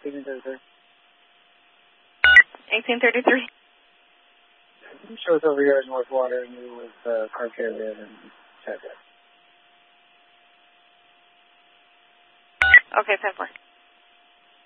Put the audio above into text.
1833. 1833. It shows over here in North Water, and you with car caravan and chat. Okay, 10-4.